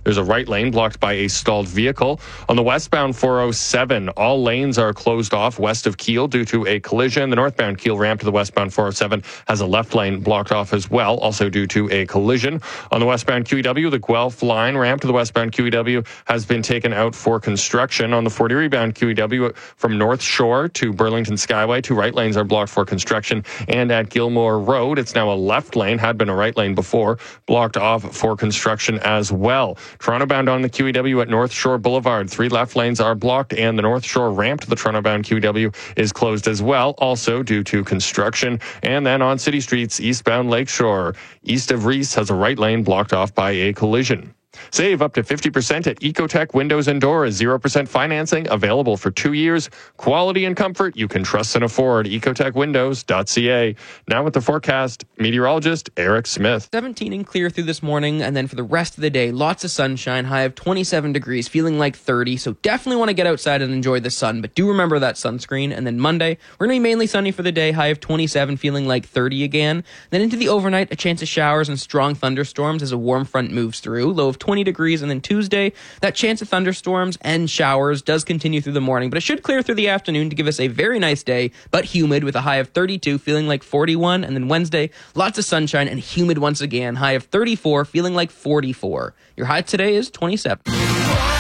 There's a right lane blocked by a stalled vehicle. On the westbound 407, all lanes are closed off west of Kiel due to a collision. The northbound Kiel ramp to the westbound 407 has a left lane blocked off as well, also due to a collision. On the westbound QEW, the Guelph line ramp to the westbound QEW has been taken out for construction. On the Fort Erie bound QEW from North Shore to Burlington Skyway, 2 right lanes are blocked for construction. And at Gilmore Road, it's now a left lane, had been a right lane before, blocked off for construction as well. Toronto bound on the QEW at North Shore Boulevard, 3 left lanes are blocked, and the North Shore ramp to the Toronto bound QEW is closed as well, also due to construction. And then on city streets, eastbound Lakeshore, east of Reese has a right lane blocked off by a collision. Save up to 50% at Ecotech Windows and Doors. 0% financing available for 2 years. Quality and comfort you can trust and afford. EcotechWindows.ca. Now with the forecast, meteorologist Eric Smith. 17 and clear through this morning, and then for the rest of the day, lots of sunshine, high of 27 degrees, feeling like 30. So definitely want to get outside and enjoy the sun, but do remember that sunscreen. And then Monday, we're going to be mainly sunny for the day, high of 27, feeling like 30 again. Then into the overnight, a chance of showers and strong thunderstorms as a warm front moves through, low of 20 degrees. And then Tuesday, that chance of thunderstorms and showers does continue through the morning, but it should clear through the afternoon to give us a very nice day, but humid with a high of 32, feeling like 41. And then Wednesday, lots of sunshine and humid once again, high of 34, feeling like 44. Your high today is 27.